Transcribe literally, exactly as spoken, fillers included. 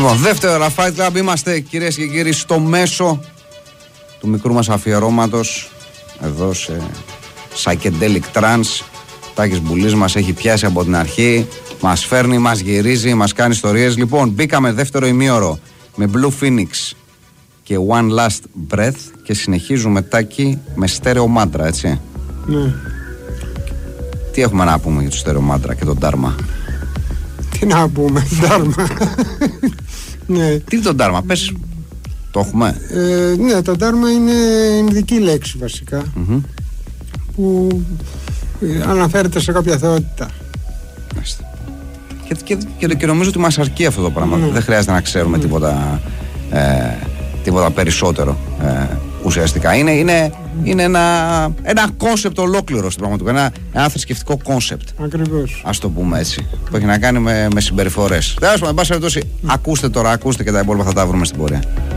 Λοιπόν, δεύτερο Fight Club. Είμαστε, κυρίες και κύριοι, στο μέσο του μικρού μας αφιερώματος. Εδώ σε Psychedelic Trance. Τάκης Μπουλής μας έχει πιάσει από την αρχή. Μας φέρνει, μας γυρίζει, μας κάνει ιστορίες. Λοιπόν, μπήκαμε δεύτερο ημίωρο με Blue Phoenix και One Last Breath και συνεχίζουμε, Τάκη, με στέρεο μάντρα, έτσι. Ναι. Τι έχουμε να πούμε για το στέρεο μάντρα και τον Dharma? Τι να πούμε, Dharma. Ναι. Τι είναι το Dharma, πες, το έχουμε? Ε, ναι, το Dharma είναι ινδική λέξη βασικά, mm-hmm. που αναφέρεται σε κάποια θεότητα. Και, και, και, και νομίζω ότι μας αρκεί αυτό το πράγμα. Mm. Δεν χρειάζεται να ξέρουμε mm. τίποτα, ε, τίποτα περισσότερο ε, ουσιαστικά. Είναι, είναι, mm. είναι ένα, ένα κόνσεπτ ολόκληρο στην πραγματικότητα. Ένα, ένα θρησκευτικό κόνσεπτ. Ακριβώς. Ας το πούμε έτσι. Που έχει να κάνει με, με συμπεριφορές. Τέλος πάντων, εν πάση περιπτώσει, ακούστε τώρα, ακούστε και τα υπόλοιπα θα τα βρούμε στην πορεία.